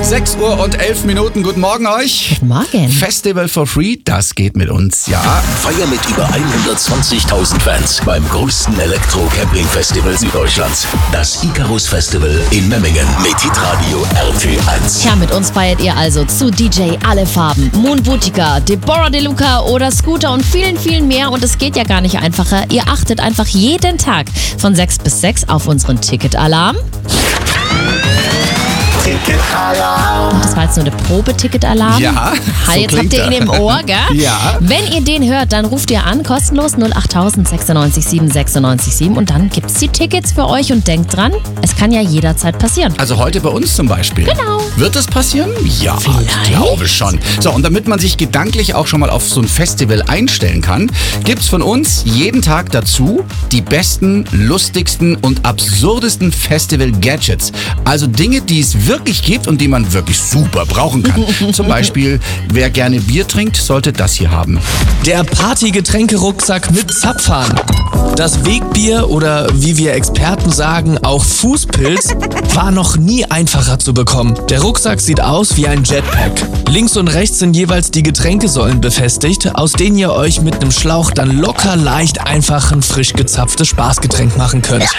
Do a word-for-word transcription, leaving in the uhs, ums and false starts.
sechs Uhr und elf Minuten. Guten Morgen euch. Guten Morgen. Festival for Free, das geht mit uns, ja. Feier mit über hundertzwanzigtausend Fans beim größten Elektro-Camping-Festival Süddeutschlands. Das Icarus Festival in Memmingen mit Hitradio R T eins. Ja, mit uns feiert ihr also zu D J Alle Farben, Moon Boutica, Deborah De Luca oder Scooter und vielen, vielen mehr. Und es geht ja gar nicht einfacher. Ihr achtet einfach jeden Tag von sechs bis sechs auf unseren Ticketalarm. Und das war jetzt nur der Probe-Ticket-Alarm. Ja, Ha, so jetzt klingt habt ihr er. ihn im Ohr, gell? Ja. Wenn ihr den hört, dann ruft ihr an, kostenlos null acht tausend sechsundneunzig sieben sechsundneunzig sieben und dann gibt's die Tickets für euch und denkt dran, es kann ja jederzeit passieren. Also heute bei uns zum Beispiel. Genau. Wird das passieren? Ja, ich glaube schon. So, und damit man sich gedanklich auch schon mal auf so ein Festival einstellen kann, gibt's von uns jeden Tag dazu die besten, lustigsten und absurdesten Festival-Gadgets. Also Dinge, die es wirklich gibt und die man wirklich super brauchen kann. Zum Beispiel, wer gerne Bier trinkt, sollte das hier haben. Der Party-Getränke-Rucksack mit Zapfhahn. Das Wegbier oder wie wir Experten sagen, auch Fußpilz, war noch nie einfacher zu bekommen. Der Rucksack sieht aus wie ein Jetpack. Links und rechts sind jeweils die Getränkesäulen befestigt, aus denen ihr euch mit einem Schlauch dann locker leicht einfach ein frisch gezapftes Spaßgetränk machen könnt.